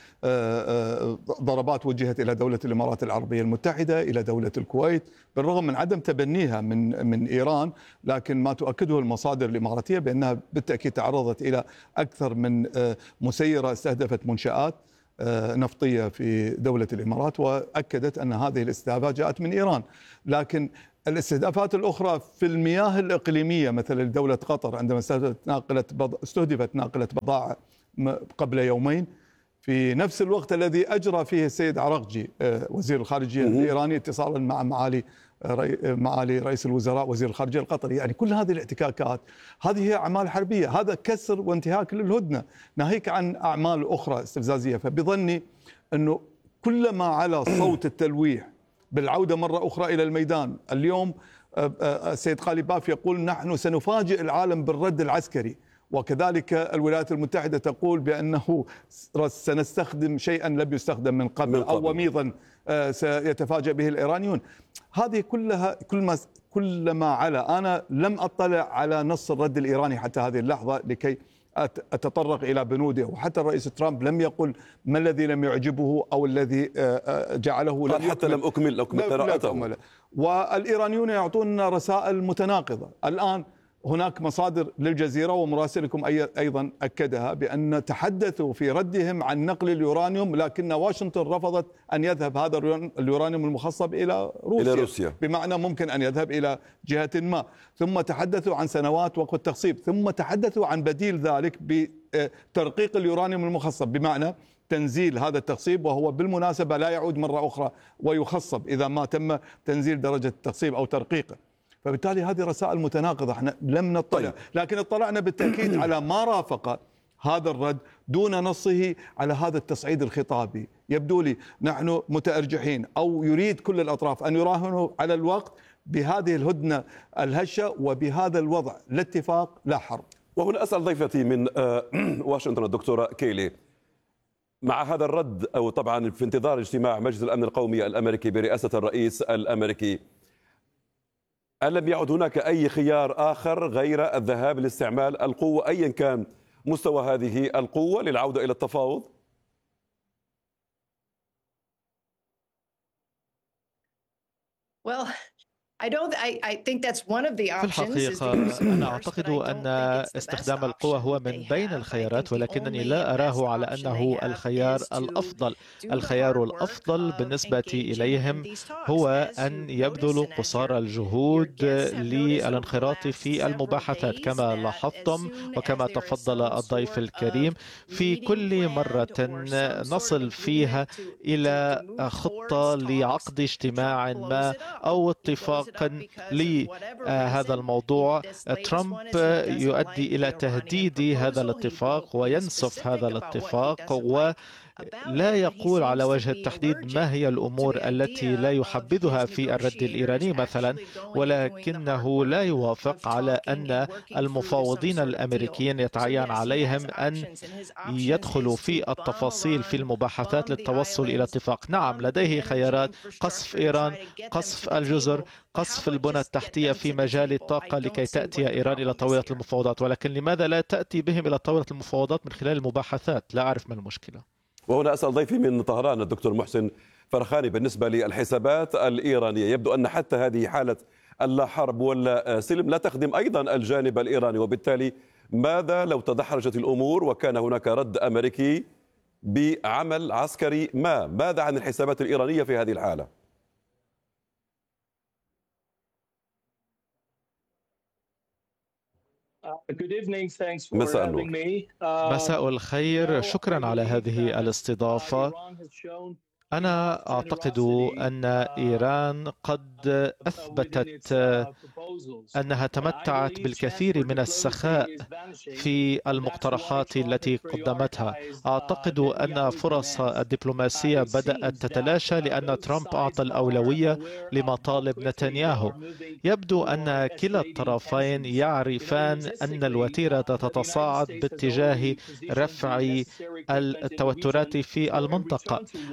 ضربات وجهت إلى دولة الإمارات العربية المتحدة، إلى دولة الكويت، بالرغم من عدم تبنيها من إيران، لكن ما تؤكده المصادر الإماراتية بأنها بالتأكيد تعرضت إلى أكثر من مسيرة استهدفت منشآت نفطية في دولة الإمارات، وأكدت أن هذه الاستهدافات جاءت من إيران. لكن الاستهدافات الأخرى في المياه الإقليمية مثل دولة قطر عندما استهدفت ناقلة بضائع قبل يومين، في نفس الوقت الذي أجرى فيه السيد عرقجي وزير الخارجية الإيراني اتصالا مع معالي رئيس الوزراء وزير الخارجية القطري. يعني كل هذه الاحتكاكات هذه هي أعمال حربية، هذا كسر وانتهاك للهدنة، ناهيك عن أعمال أخرى استفزازية. فبظني أنه كلما على صوت التلويح بالعودة مرة أخرى إلى الميدان، اليوم السيد قاليباف يقول نحن سنفاجئ العالم بالرد العسكري، وكذلك الولايات المتحدة تقول بأنه سنستخدم شيئا لم يستخدم من قبل أو وميضا سيتفاجأ به الإيرانيون. هذه كلها كلما على. أنا لم أطلع على نص الرد الإيراني حتى هذه اللحظة لكي أتطرق إلى بنوده، وحتى الرئيس ترامب لم يقل ما الذي لم يعجبه أو الذي جعله حتى لم أكمل قراءته. والإيرانيون يعطون رسائل متناقضة. الآن هناك مصادر للجزيرة ومراسلكم أيضا أكدها بأن تحدثوا في ردهم عن نقل اليورانيوم، لكن واشنطن رفضت أن يذهب هذا اليورانيوم المخصب إلى روسيا. بمعنى ممكن أن يذهب إلى جهة ما. ثم تحدثوا عن سنوات وقت التخصيب، ثم تحدثوا عن بديل ذلك بترقيق اليورانيوم المخصب، بمعنى تنزيل هذا التخصيب، وهو بالمناسبة لا يعود مرة أخرى ويخصب إذا ما تم تنزيل درجة التخصيب أو ترقيقه. فبالتالي هذه رسائل متناقضة، احنا لم نطلع، لكن اطلعنا بالتأكيد على ما رافق هذا الرد دون نصه على هذا التصعيد الخطابي. يبدو لي نحن متأرجحين، أو يريد كل الأطراف أن يراهنوا على الوقت بهذه الهدنة الهشة وبهذا الوضع، لا اتفاق لا حرب. وهنا أسأل ضيفتي من واشنطن الدكتورة كيلي، مع هذا الرد أو طبعا في انتظار اجتماع مجلس الأمن القومي الأمريكي برئاسة الرئيس الأمريكي، ألم يعد هناك أي خيار آخر غير الذهاب لاستعمال القوة أيا كان مستوى هذه القوة للعودة إلى التفاوض؟ في الحقيقة أنا أعتقد أن استخدام القوة هو من بين الخيارات، ولكنني لا أراه على أنه الخيار الأفضل. الخيار الأفضل بالنسبة إليهم هو أن يبذلوا قصارى الجهود للانخراط في المباحثات. كما لاحظتم وكما تفضل الضيف الكريم، في كل مرة نصل فيها إلى خطة لعقد اجتماع ما أو اتفاق لهذا الموضوع، ترامب يؤدي إلى تهديد هذا الاتفاق وينسف هذا الاتفاق، ولا يقول على وجه التحديد ما هي الأمور التي لا يحبذها في الرد الإيراني مثلا، ولكنه لا يوافق على أن المفاوضين الأمريكيين يتعين عليهم أن يدخلوا في التفاصيل في المباحثات للتوصل إلى اتفاق. نعم، لديه خيارات: قصف إيران، قصف الجزر، قصف البنى التحتية في مجال الطاقة لكي تأتي إيران إلى طاولة المفاوضات. ولكن لماذا لا تأتي بهم إلى طاولة المفاوضات من خلال المباحثات؟ لا أعرف ما المشكلة. وهنا أسأل ضيفي من طهران الدكتور محسن فرخاني، بالنسبة للحسابات الإيرانية يبدو أن حتى هذه حالة اللا حرب ولا سلم لا تخدم أيضا الجانب الإيراني، وبالتالي ماذا لو تدحرجت الأمور وكان هناك رد أمريكي بعمل عسكري ماذا عن الحسابات الإيرانية في هذه الحالة؟ مساء الخير، شكرا على هذه الاستضافة. أنا أعتقد أن إيران قد أثبتت أنها تمتعت بالكثير من السخاء في المقترحات التي قدمتها. أعتقد أن فرص الدبلوماسية بدأت تتلاشى لأن ترامب أعطى الأولوية لمطالب نتنياهو. يبدو أن كلا الطرفين يعرفان أن الوتيرة تتصاعد باتجاه رفع التوترات في المنطقة. الولايات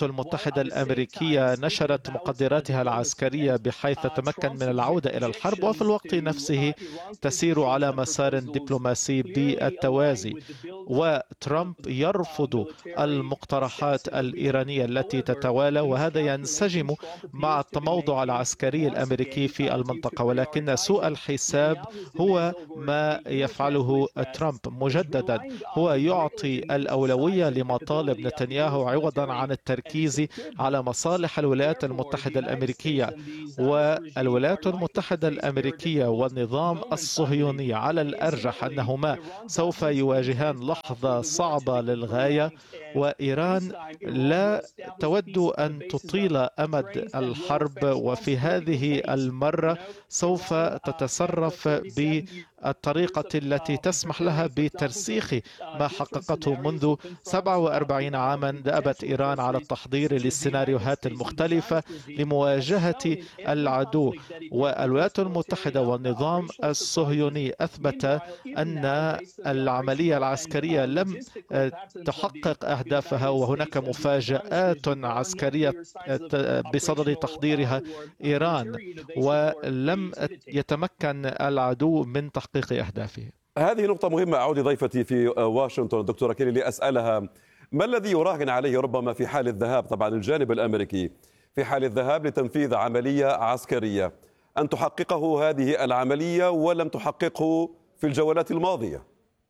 الولايات المتحدة الأمريكية نشرت مقدراتها العسكرية بحيث تتمكن من العودة إلى الحرب، وفي الوقت نفسه تسير على مسار دبلوماسي بالتوازي. وترامب يرفض المقترحات الإيرانية التي تتوالى، وهذا ينسجم مع التموضع العسكري الأمريكي في المنطقة. ولكن سوء الحساب هو ما يفعله ترامب مجددا، هو يعطي الأولوية لمطالب نتنياهو عوضا عن التركيز على مصالح الولايات المتحدة الأمريكية. والولايات المتحدة الأمريكية والنظام الصهيوني على الأرجح أنهما سوف يواجهان لحظة صعبة للغاية، وإيران لا تود أن تطيل أمد الحرب، وفي هذه المرة سوف تتصرف بالطريقة التي تسمح لها بترسيخ ما حققته منذ 47 عاما. دأبت إيران على التحضير للسيناريوهات المختلفة لمواجهة العدو، والولايات المتحدة والنظام الصهيوني أثبت أن العملية العسكرية لم تحقق أهدافها، وهناك مفاجآت عسكرية بصدد تحضيرها إيران، ولم يتمكن العدو من تحقيق أهدافه. هذه نقطة مهمة. أعود ضيفتي في واشنطن دكتورة كيلي لأسألها ما الذي يراهن عليه ربما في حال الذهاب، طبعا الجانب الأمريكي في حال الذهاب لتنفيذ عملية عسكرية، أن تحققه هذه العملية ولم تحققه في الجولات الماضية؟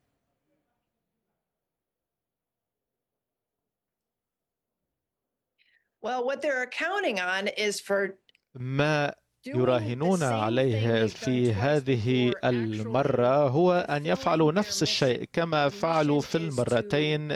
ما يراهنون عليه في هذه المرة هو أن يفعلوا نفس الشيء كما فعلوا في المرتين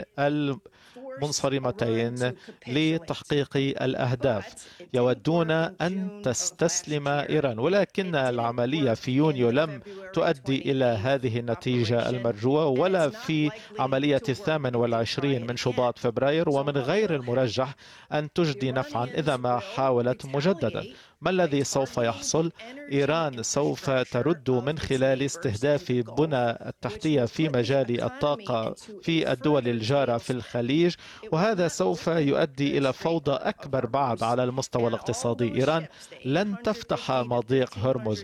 المنصرمتين لتحقيق الأهداف. يودون أن تستسلم إيران، ولكن العملية في يونيو لم تؤدي إلى هذه النتيجة المرجوة، ولا في عملية 28 من شباط فبراير، ومن غير المرجح أن تجدي نفعا إذا ما حاولت مجددا. ما الذي سوف يحصل؟ إيران سوف ترد من خلال استهداف بنى التحتية في مجال الطاقة في الدول الجارة في الخليج، وهذا سوف يؤدي إلى فوضى أكبر بعد على المستوى الاقتصادي. إيران لن تفتح مضيق هرمز،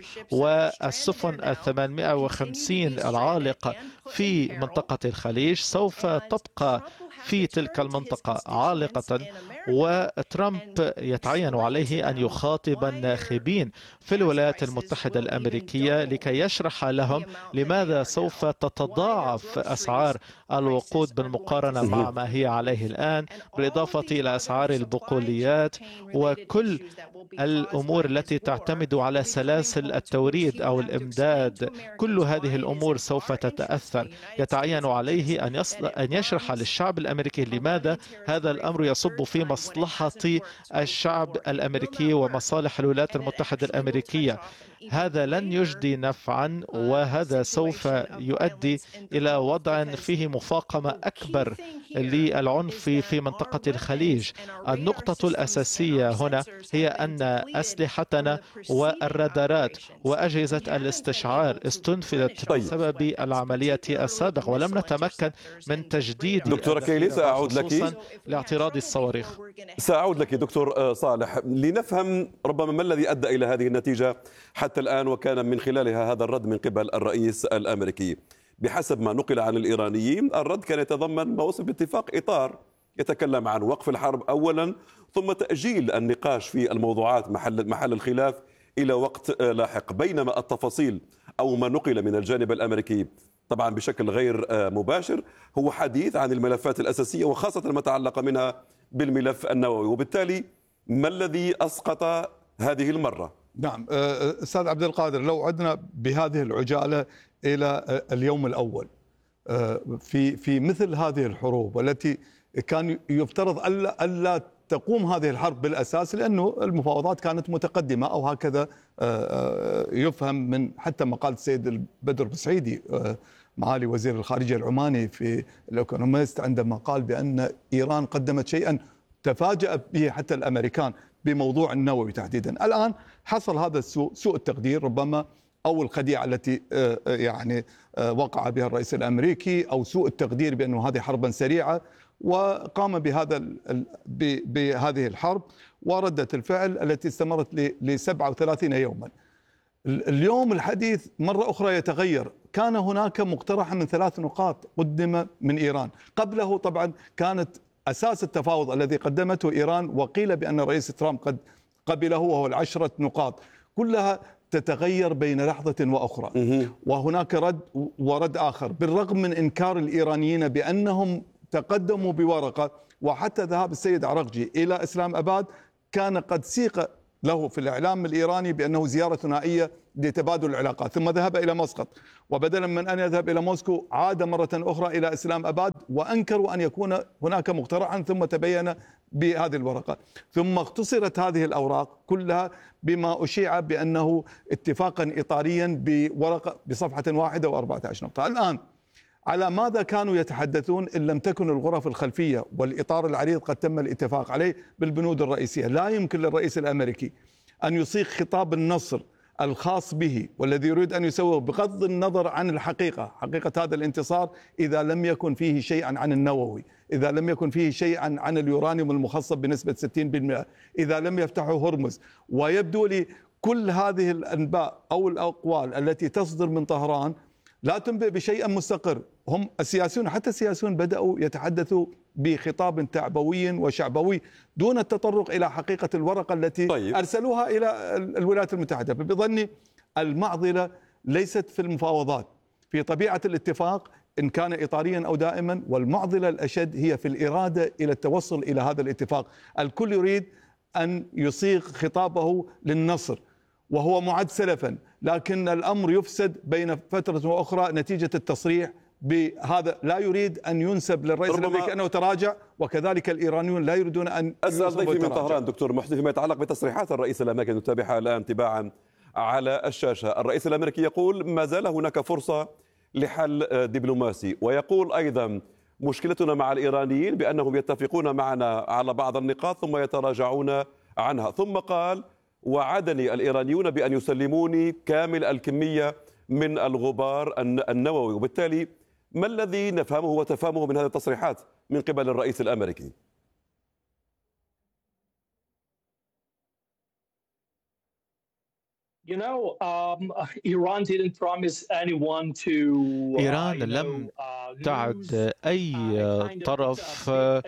والسفن 850 العالقة في منطقة الخليج سوف تبقى في تلك المنطقة عالقة، وترامب يتعين عليه أن يخاطب الناخبين في الولايات المتحدة الأمريكية لكي يشرح لهم لماذا سوف تتضاعف أسعار الوقود بالمقارنة مع ما هي عليه الآن، بالإضافة إلى أسعار البقوليات وكل الأمور التي تعتمد على سلاسل التوريد أو الإمداد. كل هذه الأمور سوف تتأثر. يتعين عليه أن يشرح للشعب الأمريكي لماذا هذا الأمر يصب في مصلحة الشعب الأمريكي ومصالح الولايات المتحدة الأمريكية. هذا لن يجدي نفعا، وهذا سوف يؤدي إلى وضع فيه مفاقمة أكبر للعنف في منطقة الخليج. النقطة الأساسية هنا هي أن أسلحتنا والرادارات وأجهزة الاستشعار استنفذت بسبب العملية السابقة، ولم نتمكن من تجديد. دكتورة كيلي سأعود لك لاعتراض الصواريخ. سأعود لك دكتور صالح لنفهم ربما ما الذي أدى إلى هذه النتيجة حتى الآن، وكان من خلالها هذا الرد من قبل الرئيس الأمريكي. بحسب ما نقل عن الإيرانيين الرد كان يتضمن ما وصف باتفاق إطار يتكلم عن وقف الحرب أولا، ثم تأجيل النقاش في الموضوعات محل الخلاف إلى وقت لاحق، بينما التفاصيل أو ما نقل من الجانب الأمريكي طبعا بشكل غير مباشر هو حديث عن الملفات الأساسية وخاصة ما تعلق منها بالملف النووي. وبالتالي ما الذي أسقط هذه المرة؟ نعم أستاذ عبد القادر، لو عدنا بهذه العجالة إلى اليوم الأول في مثل هذه الحروب والتي كان يفترض ألا تقوم هذه الحرب بالأساس، لأنه المفاوضات كانت متقدمة أو هكذا يفهم من حتى مقال السيد البدر بسعيدي معالي وزير الخارجية العماني في الإيكونوميست عندما قال بأن إيران قدمت شيئا تفاجأ به حتى الأمريكان بموضوع النووي تحديدا. الآن حصل هذا سوء التقدير، ربما أو الخديعة التي يعني وقع بها الرئيس الأمريكي، أو سوء التقدير بأنه هذه حربا سريعة، وقام بهذه الحرب وردة الفعل التي استمرت ل 37 يوما. اليوم الحديث مرة أخرى يتغير. كان هناك مقترح من 3 نقاط قدم من إيران. قبله طبعا كانت أساس التفاوض الذي قدمته إيران، وقيل بأن الرئيس ترامب قد قبله، وهو 10 نقاط، كلها تتغير بين لحظة وأخرى. وهناك رد آخر، بالرغم من إنكار الإيرانيين بأنهم تقدموا بورقة، وحتى ذهاب السيد عرقجي إلى إسلام أباد كان قد سيق له في الإعلام الإيراني بأنه زيارة ثنائية لتبادل العلاقات، ثم ذهب إلى مسقط، وبدلا من أن يذهب إلى موسكو عاد مرة أخرى إلى إسلام أباد، وأنكروا أن يكون هناك مقترحا، ثم تبين بهذه الورقة، ثم اختصرت هذه الأوراق كلها بما أشيع بأنه اتفاقا إطاريا بورقة بصفحة واحدة و14 نقطة. الآن على ماذا كانوا يتحدثون إن لم تكن الغرف الخلفية والإطار العريض قد تم الاتفاق عليه بالبنود الرئيسية؟ لا يمكن للرئيس الأمريكي أن يصيغ خطاب النصر الخاص به والذي يريد أن يسويه بغض النظر عن الحقيقة، حقيقة هذا الانتصار، إذا لم يكن فيه شيئا عن النووي، إذا لم يكن فيه شيئا عن اليورانيوم المخصب بنسبة 60%، إذا لم يفتحوا هرمز. ويبدو لي كل هذه الأنباء أو الأقوال التي تصدر من طهران لا تنبئ بشيء مستقر. هم السياسيون، حتى السياسيون، بدأوا يتحدثوا بخطاب تعبوي وشعبوي دون التطرق إلى حقيقة الورقة التي أرسلوها إلى الولايات المتحدة. بظني المعضلة ليست في المفاوضات، في طبيعة الاتفاق إن كان إطاريا أو دائما، والمعضلة الأشد هي في الإرادة إلى التوصل إلى هذا الاتفاق. الكل يريد أن يصيغ خطابه للنصر وهو معد سلفا، لكن الأمر يفسد بين فترة وأخرى نتيجة التصريح بهذا. لا يريد أن ينسب للرئيس الأمريكي أنه تراجع، وكذلك الإيرانيون لا يريدون أن أسأل ضيفي من طهران دكتور محسن فيما يتعلق بتصريحات الرئيس الأمريكي نتابعها الآن تباعا على الشاشة. الرئيس الأمريكي يقول ما زال هناك فرصة لحل دبلوماسي، ويقول أيضا مشكلتنا مع الإيرانيين بأنهم يتفقون معنا على بعض النقاط ثم يتراجعون عنها. ثم قال وعدني الإيرانيون بأن يسلموني كامل الكمية من الغبار النووي. وبالتالي ما الذي نفهمه وتفهمه من هذه التصريحات من قبل الرئيس الأمريكي؟ إيران لم تعد أي طرف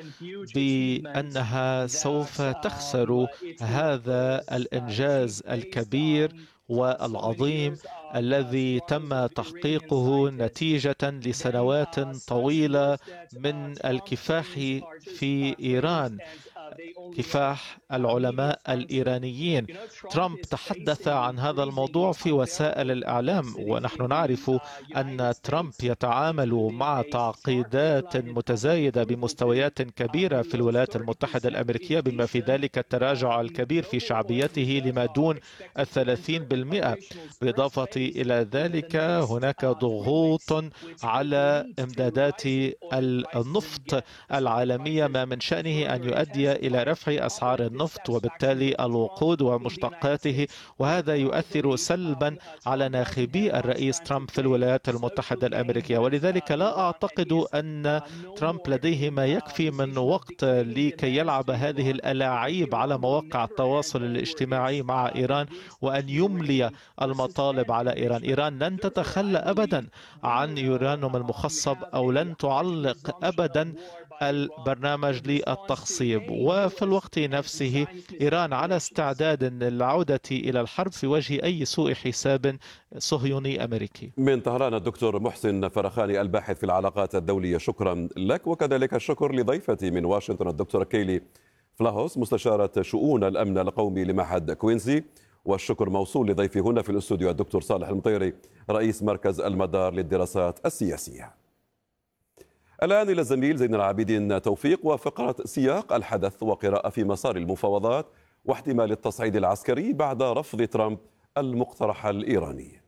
بأنها سوف تخسر هذا الإنجاز الكبير والعظيم الذي تم تحقيقه نتيجة لسنوات طويلة من الكفاح في إيران، كفاح العلماء الإيرانيين. ترامب تحدث عن هذا الموضوع في وسائل الإعلام، ونحن نعرف أن ترامب يتعامل مع تعقيدات متزايدة بمستويات كبيرة في الولايات المتحدة الأمريكية، بما في ذلك التراجع الكبير في شعبيته لما دون 30%. بالإضافة إلى ذلك هناك ضغوط على إمدادات النفط العالمية، ما من شأنه أن يؤدي إلى رفع أسعار النفط وبالتالي الوقود ومشتقاته، وهذا يؤثر سلبا على ناخبي الرئيس ترامب في الولايات المتحدة الأمريكية. ولذلك لا أعتقد أن ترامب لديه ما يكفي من وقت لكي يلعب هذه الألاعيب على مواقع التواصل الاجتماعي مع إيران وأن يملي المطالب على إيران. إيران لن تتخلى أبدا عن يورانيوم المخصب أو لن تعلق أبدا البرنامج للتخصيب، وفي الوقت نفسه إيران على استعداد للعودة إلى الحرب في وجه أي سوء حساب صهيوني أمريكي. من طهران الدكتور محسن فرخاني الباحث في العلاقات الدولية، شكرا لك. وكذلك الشكر لضيفتي من واشنطن الدكتورة كيلي فلاهوس مستشارة شؤون الأمن القومي لمعهد كوينزي، والشكر موصول لضيفي هنا في الاستوديو الدكتور صالح المطيري رئيس مركز المدار للدراسات السياسية. الآن إلى الزميل زين العابدين توفيق وفقرة سياق الحدث وقراءة في مسار المفاوضات واحتمال التصعيد العسكري بعد رفض ترامب المقترح الإيراني.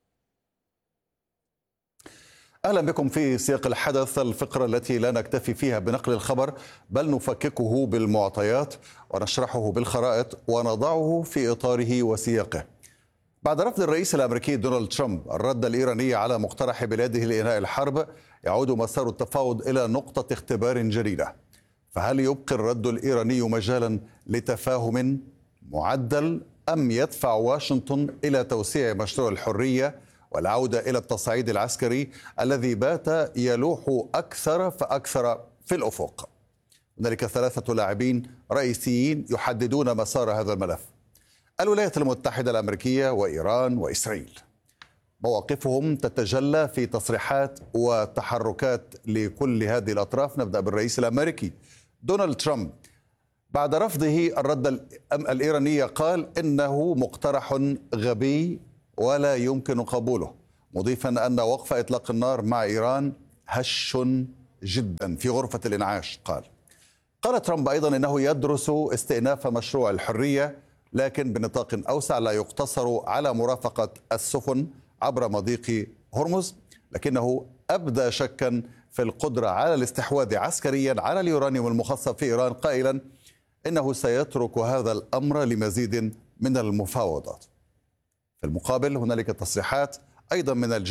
أهلا بكم في سياق الحدث، الفقرة التي لا نكتفي فيها بنقل الخبر بل نفككه بالمعطيات ونشرحه بالخرائط ونضعه في إطاره وسياقه. بعد رفض الرئيس الأمريكي دونالد ترامب الرد الإيراني على مقترح بلاده لإنهاء الحرب، يعود مسار التفاوض إلى نقطة اختبار جديدة. فهل يبقي الرد الإيراني مجالا لتفاهم معدل، أم يدفع واشنطن إلى توسيع مشروع الحرية والعودة إلى التصعيد العسكري الذي بات يلوح أكثر فأكثر في الأفق؟ هنالك 3 لاعبين رئيسيين يحددون مسار هذا الملف: الولايات المتحدة الأمريكية وإيران وإسرائيل. مواقفهم تتجلى في تصريحات وتحركات لكل هذه الأطراف. نبدأ بالرئيس الأمريكي دونالد ترامب. بعد رفضه الرد الإيراني قال إنه مقترح غبي ولا يمكن قبوله، مضيفا أن وقف إطلاق النار مع إيران هش جدا في غرفة الإنعاش. قال ترامب أيضا إنه يدرس استئناف مشروع الحرية، لكن بنطاق أوسع لا يقتصر على مرافقة السفن عبر مضيق هرمز، لكنه أبدى شكا في القدرة على الاستحواذ عسكريا على اليورانيوم المخصب في إيران، قائلا إنه سيترك هذا الأمر لمزيد من المفاوضات. في المقابل هنالك تصريحات أيضا من